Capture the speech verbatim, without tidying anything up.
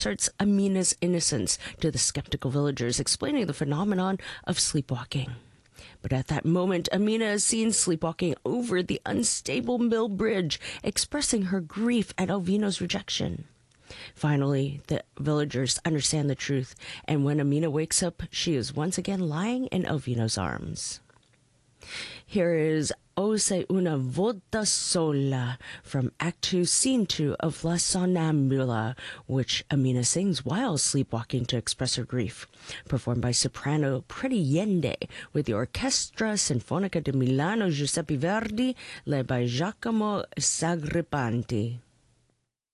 asserts Amina's innocence to the skeptical villagers, explaining the phenomenon of sleepwalking. But at that moment, Amina is seen sleepwalking over the unstable mill bridge, expressing her grief at Elvino's rejection. Finally, the villagers understand the truth, and when Amina wakes up, she is once again lying in Elvino's arms. Here is O Se Una Volta Sola from Act two, Scene two of La Sonnambula, which Amina sings while sleepwalking to express her grief, performed by soprano Pretty Yende with the Orchestra Sinfonica di Milano Giuseppe Verdi, led by Giacomo Sagripanti.